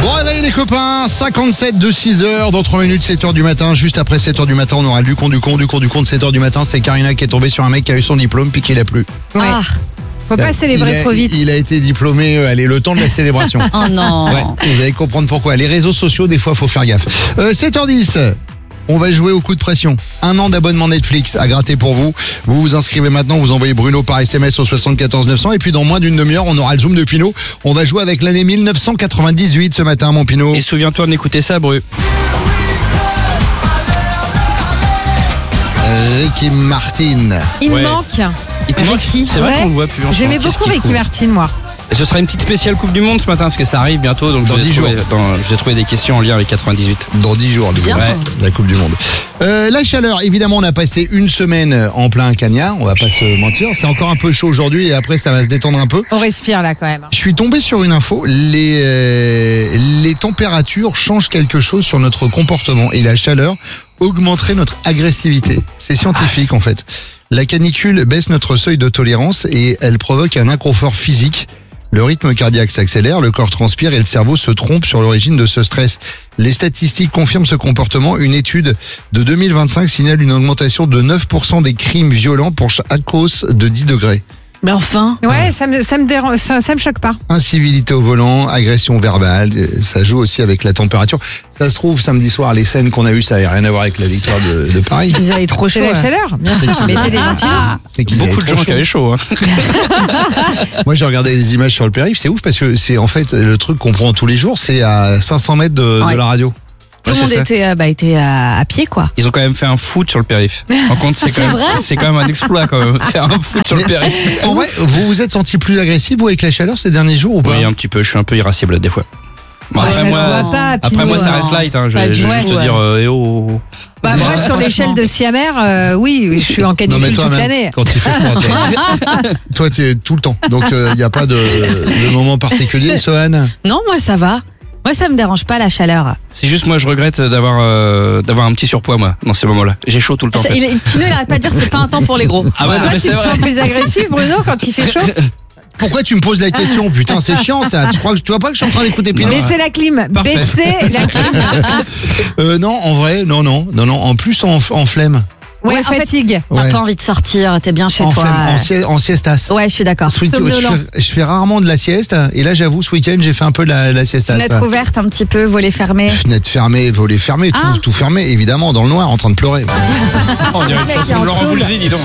Bon réveil les copains, 57 de 6h, dans 3 minutes 7h du matin. Juste après 7h du matin, on aura le du con de 7h du matin. C'est Karina qui est tombée sur un mec qui a eu son diplôme puis qu'il a plu. Ouais. Ah, faut pas célébrer trop vite. Il a été diplômé, allez, le temps de la célébration. Oh non. Ouais, vous allez comprendre pourquoi. Les réseaux sociaux, des fois, faut faire gaffe. 7h10. On va jouer au coup de pression. 1 an d'abonnement Netflix à gratter pour vous. Vous vous inscrivez maintenant, vous envoyez Bruno par SMS au 74 900 et puis dans moins d'une demi-heure, on aura le zoom de Pinot. On va jouer avec l'année 1998 ce matin, mon Pinot. Et souviens-toi d'écouter ça, Bru. Ricky Martin. Il me manque. Il te manque. Ricky. C'est vrai qu'on le voit plus. J'aimais beaucoup Ricky Martin, moi. Et ce sera une petite spéciale Coupe du Monde ce matin parce que ça arrive bientôt. Donc dans 10 jours. Je vais trouver des questions en lien avec 98. Dans 10 jours, la Coupe du Monde. La chaleur, évidemment, on a passé une semaine en plein cagnard. On va pas se mentir. C'est encore un peu chaud aujourd'hui et après ça va se détendre un peu. On respire là quand même. Je suis tombé sur une info. Les températures changent quelque chose sur notre comportement et la chaleur augmenterait notre agressivité. C'est scientifique en fait. La canicule baisse notre seuil de tolérance et elle provoque un inconfort physique. Le rythme cardiaque s'accélère, le corps transpire et le cerveau se trompe sur l'origine de ce stress. Les statistiques confirment ce comportement. Une étude de 2025 signale une augmentation de 9% des crimes violents pour chaque hausse de 10 degrés. Mais enfin. Ouais, ça me dérange, ça me choque pas. Incivilité au volant, agression verbale, ça joue aussi avec la température. Ça se trouve, samedi soir, les scènes qu'on a eues, ça n'avait rien à voir avec la victoire de Paris. Ils avaient trop chaud. C'est la chaleur, bien sûr. Mettez des ventilateurs. Beaucoup de gens qui avaient chaud. Moi, j'ai regardé les images sur le périph', c'est ouf parce que c'est en fait le truc qu'on prend tous les jours, c'est à 500 mètres de la radio. Tout le monde était à pied, quoi. Ils ont quand même fait un foot sur le périph'. En compte, c'est quand même un exploit, quand même. Faire un foot sur le périph'. En vrai, vous vous êtes senti plus agressif, vous, avec la chaleur ces derniers jours ou pas? Oui, un petit peu. Je suis un peu irascible, des fois. Bon, après, moi, ça reste light, hein. Je vais juste te dire, moi, sur l'échelle de Siamer, oui, je suis en canicule toute l'année. Quand il fait froid, toi, t'es tout le temps. Donc, il n'y a pas de moment particulier, Sohan? Non, moi, ça va. Moi, ça me dérange pas la chaleur. C'est juste moi, je regrette d'avoir un petit surpoids, moi, dans ces moments-là. J'ai chaud tout le temps. En fait. Pino, il arrête pas de dire c'est pas un temps pour les gros. Ah bah, toi, tu te sens plus agressif, Bruno, quand il fait chaud? Pourquoi tu me poses la question? Putain, c'est chiant ça. Tu vois pas que je suis en train d'écouter Pinot? Baissez la clim. Parfait. Baissez la clim. Non, en vrai, non. En plus, en flemme. Ouais, fatigue. T'as pas envie de sortir, t'es bien chez toi. En siestas. Ouais, je suis d'accord. Je fais rarement de la sieste. Et là, j'avoue, ce week-end, j'ai fait un peu de la siestas. Fenêtre ouverte un petit peu, volets fermés. Fenêtre fermée, volets fermés, tout fermé, évidemment, dans le noir, en train de pleurer. On dirait une chanson de Laurent Voulzy, dis donc.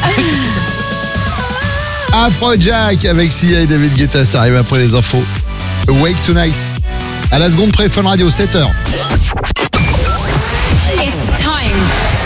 Afrojack avec Sia et David Guetta, ça arrive après les infos. Awake Tonight. À la seconde près, Fun Radio, 7h. It's time.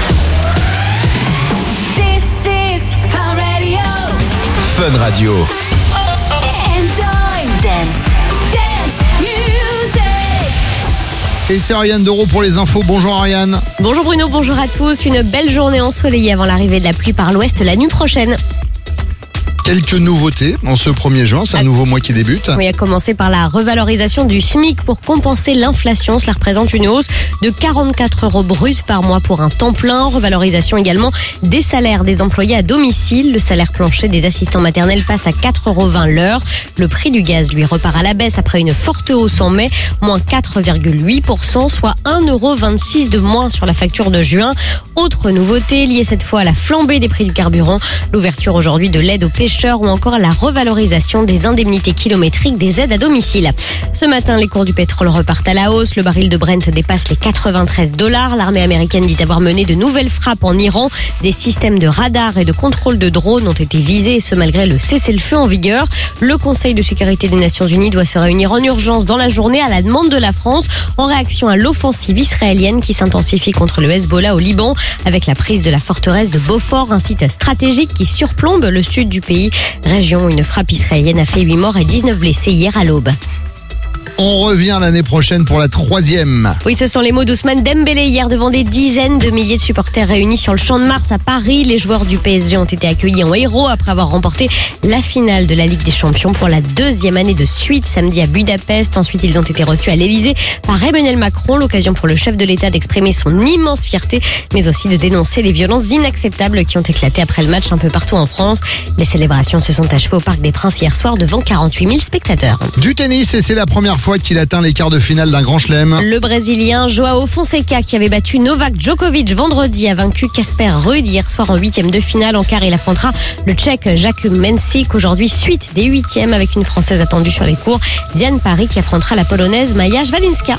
This is Fun Radio. Fun Radio. Enjoy. Dance music. Et c'est Ariane Doro pour les infos. Bonjour Ariane. Bonjour Bruno, bonjour à tous. Une belle journée ensoleillée avant l'arrivée de la pluie par l'ouest la nuit prochaine. Quelques nouveautés en ce 1er juin, c'est un nouveau mois qui débute. Oui, à commencer par la revalorisation du SMIC pour compenser l'inflation. Cela représente une hausse de 44 € bruts par mois pour un temps plein. Revalorisation également des salaires des employés à domicile. Le salaire plancher des assistants maternels passe à 4,20 € l'heure. Le prix du gaz, lui, repart à la baisse après une forte hausse en mai, moins 4,8%, soit 1,26 € de moins sur la facture de juin. Autre nouveauté liée cette fois à la flambée des prix du carburant. L'ouverture aujourd'hui de l'aide aux pêcheurs ou encore la revalorisation des indemnités kilométriques des aides à domicile. Ce matin, les cours du pétrole repartent à la hausse. Le baril de Brent dépasse les 93 $. L'armée américaine dit avoir mené de nouvelles frappes en Iran. Des systèmes de radar et de contrôle de drones ont été visés, et ce malgré le cessez-le-feu en vigueur. Le Conseil de sécurité des Nations Unies doit se réunir en urgence dans la journée à la demande de la France en réaction à l'offensive israélienne qui s'intensifie contre le Hezbollah au Liban avec la prise de la forteresse de Beaufort, un site stratégique qui surplombe le sud du pays. Région où une frappe israélienne a fait 8 morts et 19 blessés hier à l'aube. On revient l'année prochaine pour la 3e. Oui, ce sont les mots d'Ousmane Dembélé hier devant des dizaines de milliers de supporters réunis sur le Champ de Mars à Paris. Les joueurs du PSG ont été accueillis en héros après avoir remporté la finale de la Ligue des Champions pour la 2e année de suite samedi à Budapest. Ensuite, ils ont été reçus à l'Elysée par Emmanuel Macron, l'occasion pour le chef de l'État d'exprimer son immense fierté, mais aussi de dénoncer les violences inacceptables qui ont éclaté après le match un peu partout en France. Les célébrations se sont achevées au Parc des Princes hier soir devant 48 000 spectateurs. Du tennis, et c'est la première fois fois qu'il atteint les quarts de finale d'un grand chelem. Le Brésilien Joao Fonseca, qui avait battu Novak Djokovic vendredi, a vaincu Casper Ruud hier soir en 8e de finale. En quart, il affrontera le Tchèque Jakub Mensik. Aujourd'hui, suite des 8e avec une Française attendue sur les cours, Diane Parry, qui affrontera la Polonaise Maja Swalinska.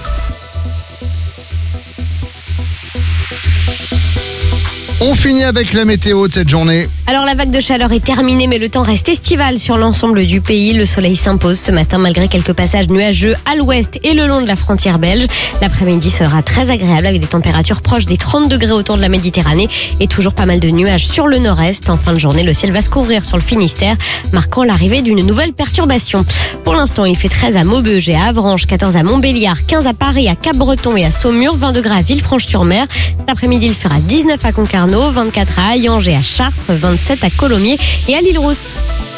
On finit avec la météo de cette journée. Alors la vague de chaleur est terminée, mais le temps reste estival sur l'ensemble du pays. Le soleil s'impose ce matin malgré quelques passages nuageux à l'ouest et le long de la frontière belge. L'après-midi sera très agréable avec des températures proches des 30 degrés autour de la Méditerranée et toujours pas mal de nuages sur le nord-est. En fin de journée, le ciel va se couvrir sur le Finistère, marquant l'arrivée d'une nouvelle perturbation. Pour l'instant, il fait 13 à Maubeuge et à Avranches, 14 à Montbéliard, 15 à Paris, à Cap-Breton et à Saumur, 20 degrés à Villefranche-sur-Mer. Cet après-midi, il fera 19 à Concarneau, 24 à Hayange et à Chartres, 27 à Colomiers et à l'Île-Rousse.